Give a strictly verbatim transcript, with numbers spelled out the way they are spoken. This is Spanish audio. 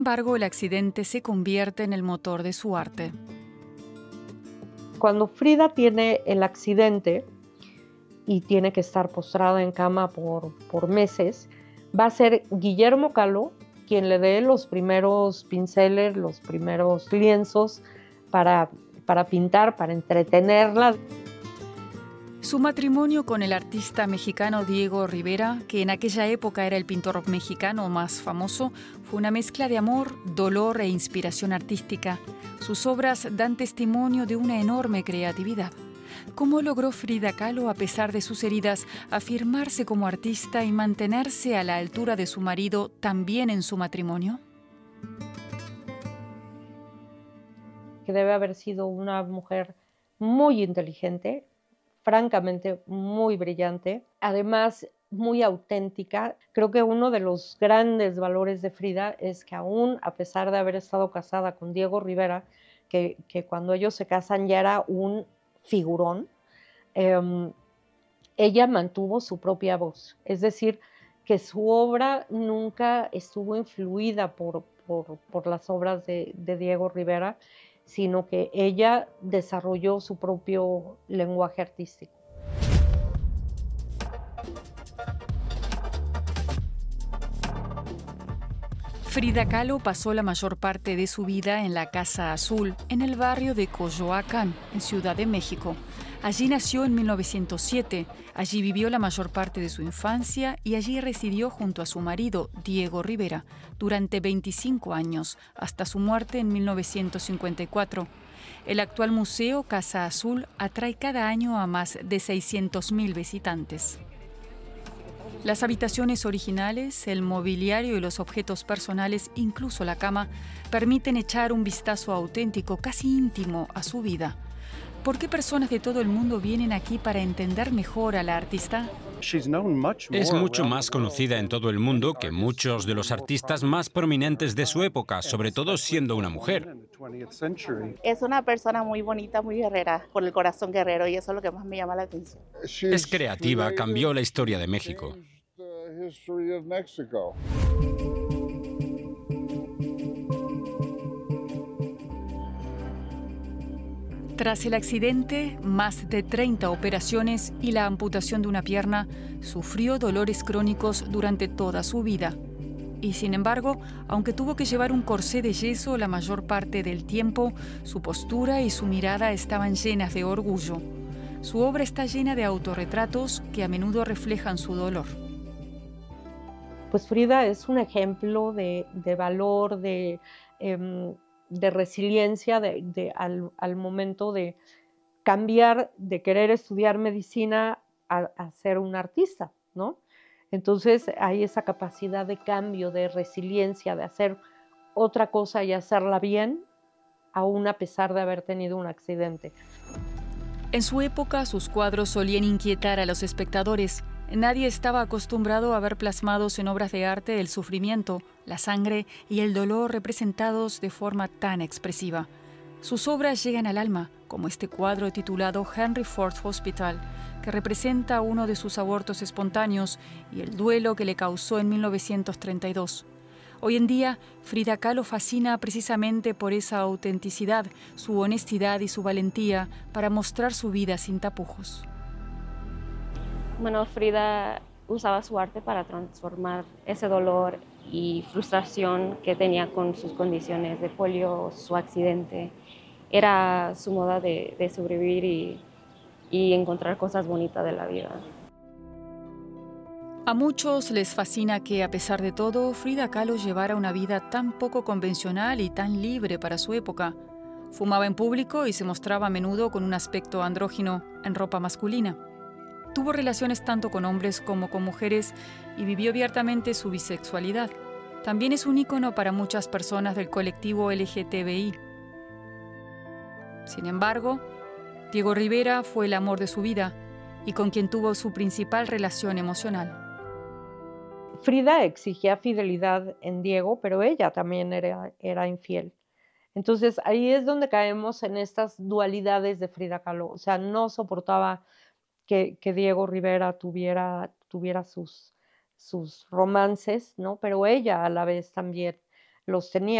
embargo, el accidente se convierte en el motor de su arte. Cuando Frida tiene el accidente y tiene que estar postrada en cama por, por meses, va a ser Guillermo Kahlo quien le dé los primeros pinceles, los primeros lienzos para, para pintar, para entretenerla. Su matrimonio con el artista mexicano Diego Rivera, que en aquella época era el pintor mexicano más famoso, fue una mezcla de amor, dolor e inspiración artística. Sus obras dan testimonio de una enorme creatividad. ¿Cómo logró Frida Kahlo, a pesar de sus heridas, afirmarse como artista y mantenerse a la altura de su marido también en su matrimonio? Que debe haber sido una mujer muy inteligente, francamente muy brillante, además muy auténtica. Creo que uno de los grandes valores de Frida es que aún a pesar de haber estado casada con Diego Rivera, que, que cuando ellos se casan ya era un figurón, eh, ella mantuvo su propia voz, es decir, que su obra nunca estuvo influida por, por, por las obras de, de Diego Rivera, sino que ella desarrolló su propio lenguaje artístico. Frida Kahlo pasó la mayor parte de su vida en la Casa Azul, en el barrio de Coyoacán, en Ciudad de México. Allí nació en mil novecientos siete, allí vivió la mayor parte de su infancia y allí residió junto a su marido, Diego Rivera, durante veinticinco años, hasta su muerte en mil novecientos cincuenta y cuatro. El actual museo Casa Azul atrae cada año a más de seiscientos mil visitantes. Las habitaciones originales, el mobiliario y los objetos personales, incluso la cama, permiten echar un vistazo auténtico, casi íntimo, a su vida. ¿Por qué personas de todo el mundo vienen aquí para entender mejor a la artista? Es mucho más conocida en todo el mundo que muchos de los artistas más prominentes de su época, sobre todo siendo una mujer. Es una persona muy bonita, muy guerrera, por el corazón guerrero, y eso es lo que más me llama la atención. Es creativa, cambió la historia de México. Tras el accidente, más de treinta operaciones y la amputación de una pierna, sufrió dolores crónicos durante toda su vida. Y sin embargo, aunque tuvo que llevar un corsé de yeso la mayor parte del tiempo, su postura y su mirada estaban llenas de orgullo. Su obra está llena de autorretratos que a menudo reflejan su dolor. Pues Frida es un ejemplo de, de valor, de, eh, de resiliencia de, de, al, al momento de cambiar de querer estudiar medicina a, a ser un artista, ¿no? Entonces hay esa capacidad de cambio, de resiliencia, de hacer otra cosa y hacerla bien, aún a pesar de haber tenido un accidente. En su época, sus cuadros solían inquietar a los espectadores. Nadie estaba acostumbrado a ver plasmados en obras de arte el sufrimiento, la sangre y el dolor representados de forma tan expresiva. Sus obras llegan al alma, como este cuadro titulado Henry Ford Hospital, que representa uno de sus abortos espontáneos y el duelo que le causó en mil novecientos treinta y dos. Hoy en día, Frida Kahlo fascina precisamente por esa autenticidad, su honestidad y su valentía para mostrar su vida sin tapujos. Bueno, Frida usaba su arte para transformar ese dolor y frustración que tenía con sus condiciones de polio, su accidente. Era su modo de, de sobrevivir y, y encontrar cosas bonitas de la vida. A muchos les fascina que, a pesar de todo, Frida Kahlo llevara una vida tan poco convencional y tan libre para su época. Fumaba en público y se mostraba a menudo con un aspecto andrógino en ropa masculina. Tuvo relaciones tanto con hombres como con mujeres y vivió abiertamente su bisexualidad. También es un ícono para muchas personas del colectivo L G T B I. Sin embargo, Diego Rivera fue el amor de su vida y con quien tuvo su principal relación emocional. Frida exigía fidelidad en Diego, pero ella también era, era infiel. Entonces ahí es donde caemos en estas dualidades de Frida Kahlo. O sea, no soportaba que, que Diego Rivera tuviera, tuviera sus, sus romances, ¿no? Pero ella a la vez también los tenía